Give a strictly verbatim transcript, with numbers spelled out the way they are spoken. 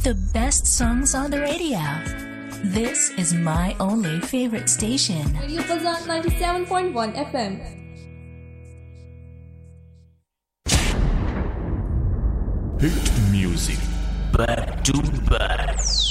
The best songs on the radio. This is my only favorite station. Radio Pulsar ninety-seven point one F M. Hit music back to back.